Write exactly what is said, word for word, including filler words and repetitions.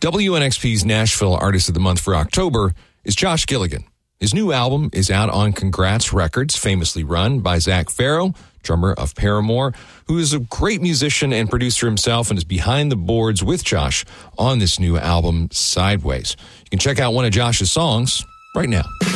W N X P's Nashville Artist of the Month for October is Josh Gilligan. His new album is out on Congrats Records, famously run by Zach Farrow, drummer of Paramore, who is a great musician and producer himself and is behind the boards with Josh on this new album, Sideways. You can check out one of Josh's songs right now.